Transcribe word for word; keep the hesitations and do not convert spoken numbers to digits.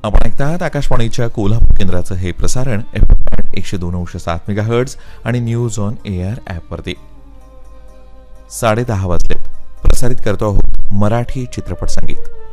आपण ऐकता आहात आकाशवाणीच्या कोल्हापूर केंद्राचं हे प्रसारण एफ एकशे दोन अंश सात मेगाहर्ट्ज आणि न्यूज ऑन एआर ॲपवरती. साडे दहा वाजलेत. प्रसारित करतो आहोत मराठी चित्रपट संगीत.